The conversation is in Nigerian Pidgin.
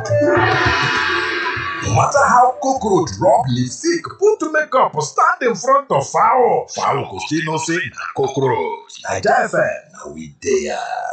No matter how cockroach rub lipstick, put makeup, stand in front of fowl go still know say na cockroach. Naija FM, na we dey.